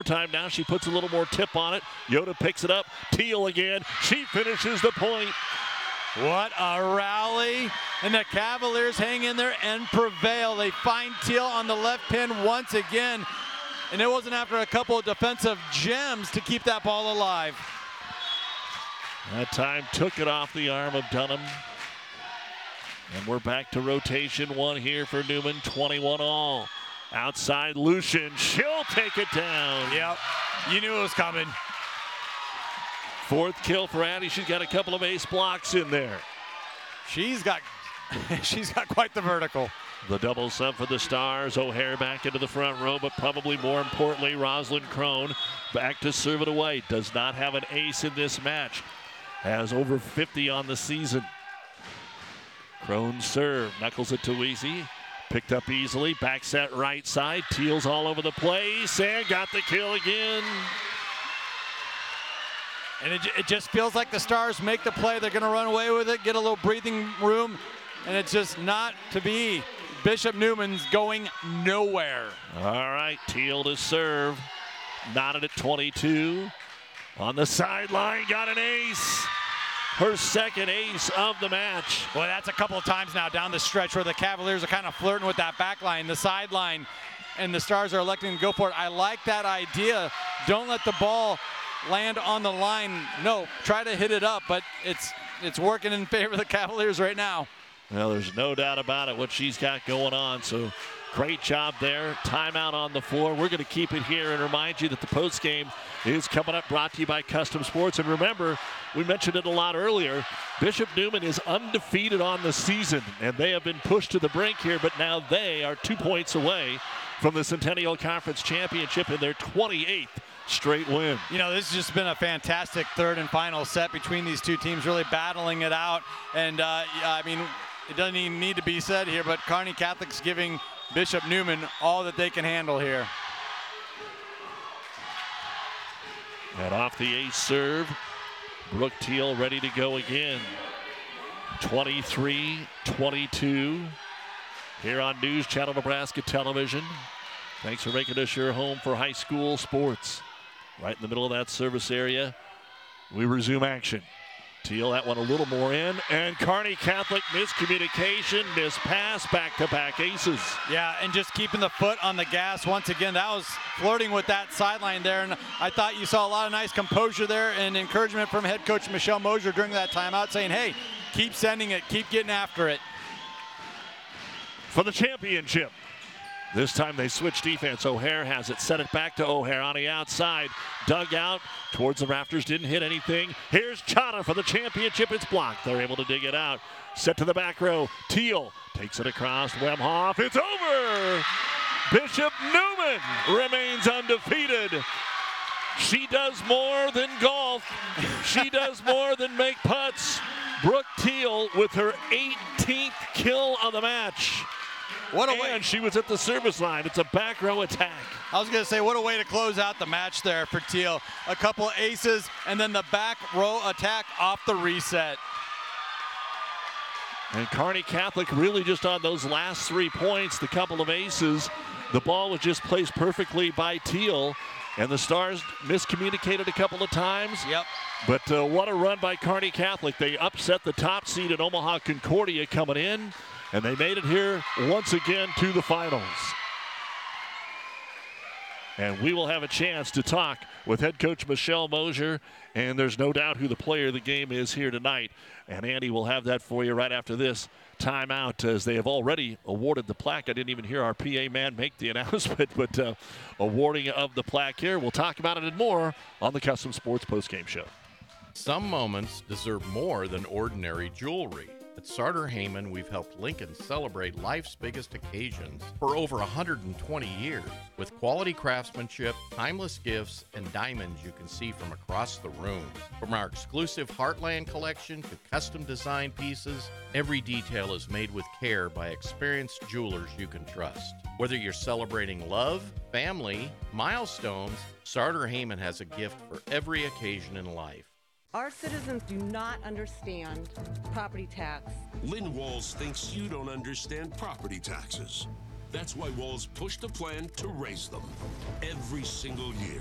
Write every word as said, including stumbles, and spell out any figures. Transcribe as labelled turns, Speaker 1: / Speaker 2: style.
Speaker 1: Time now, she puts a little more tip on it. Yoda picks it up. Teal again. She finishes the point.
Speaker 2: What a rally. And the Cavaliers hang in there and prevail. They find Teal on the left pin once again. And it wasn't after a couple of defensive gems to keep that ball alive.
Speaker 1: That time took it off the arm of Dunham. And we're back to rotation one here for Newman, twenty-one all. Outside Lucian, she'll take it down.
Speaker 2: Yep, you knew it was coming.
Speaker 1: Fourth kill for Addie. She's got a couple of ace blocks in there.
Speaker 2: She's got, she's got quite the vertical.
Speaker 1: The double sub for the Stars. O'Hare back into the front row, but probably more importantly, Rosalind Crone back to serve it away. Does not have an ace in this match. Has over fifty on the season. Crone serve, knuckles it to Weezy. Picked up easily, back set right side. Teal's all over the place and got the kill again.
Speaker 2: And it, it just feels like the Stars make the play. They're going to run away with it, get a little breathing room, and it's just not to be. Bishop Newman's going nowhere.
Speaker 1: All right, Teal to serve. Knotted at twenty-two. On the sideline, got an ace. Her second ace of the match.
Speaker 2: Boy, that's a couple of times now down the stretch where the Cavaliers are kind of flirting with that back line, the sideline, and the Stars are electing to go for it. I like that idea. Don't let the ball land on the line. No, try to hit it up, but it's it's working in favor of the Cavaliers right now.
Speaker 1: Well, there's no doubt about it what she's got going on. So great job there. Timeout on the floor. We're going to keep it here and remind you that the post game is coming up, brought to you by Custom Sports. And remember, we mentioned it a lot earlier, Bishop Newman is undefeated on the season, and they have been pushed to the brink here, but now they are two points away from the Centennial Conference Championship in their twenty-eighth straight win.
Speaker 2: You know, this has just been a fantastic third and final set between these two teams, really battling it out. And, uh, I mean, it doesn't even need to be said here, but Kearney Catholic's giving Bishop Newman all that they can handle here.
Speaker 1: And off the ace serve, Brooke Teal ready to go again. twenty-three twenty-two here on News Channel Nebraska Television. Thanks for making us your home for high school sports. Right in the middle of that service area, we resume action. Teal, that one a little more in, and Kearney Catholic miscommunication, miss pass, back-to-back aces.
Speaker 2: Yeah, and just keeping the foot on the gas once again. That was flirting with that sideline there, and I thought you saw a lot of nice composure there and encouragement from head coach Michelle Mosier during that timeout, saying, hey, keep sending it, keep getting after it.
Speaker 1: For the championship. This time they switch defense. O'Hare has it. Set it back to O'Hare on the outside. Dug out towards the rafters. Didn't hit anything. Here's Chana for the championship. It's blocked. They're able to dig it out. Set to the back row. Teal takes it across. Wemhoff. It's over. Bishop Newman remains undefeated. She does more than golf. She does more than make putts. Brooke Teal with her eighteenth kill of the match.
Speaker 2: What a way.
Speaker 1: And she was at the service line. It's a back row attack.
Speaker 2: I was going to say, what a way to close out the match there for Teal. A couple of aces, and then the back row attack off the reset.
Speaker 1: And Kearney Catholic really just on those last three points, the couple of aces, the ball was just placed perfectly by Teal, and the Stars miscommunicated a couple of times.
Speaker 2: Yep.
Speaker 1: But uh, what a run by Kearney Catholic. They upset the top seed in Omaha Concordia coming in. And they made it here once again to the finals. And we will have a chance to talk with head coach Michelle Mosier. And there's no doubt who the player of the game is here tonight. And Andy will have that for you right after this timeout, as they have already awarded the plaque. I didn't even hear our P A man make the announcement, but uh, awarding of the plaque here. We'll talk about it and more on the Custom Sports postgame show.
Speaker 3: Some moments deserve more than ordinary jewelry. At Sartor Heyman, we've helped Lincoln celebrate life's biggest occasions for over one hundred twenty years. With quality craftsmanship, timeless gifts, and diamonds you can see from across the room. From our exclusive Heartland collection to custom design pieces, every detail is made with care by experienced jewelers you can trust. Whether you're celebrating love, family, milestones, Sartor Heyman has a gift for every occasion in life.
Speaker 4: Our citizens do not understand property tax.
Speaker 5: Lynn Walls thinks you don't understand property taxes. That's why Walls pushed a plan to raise them every single year.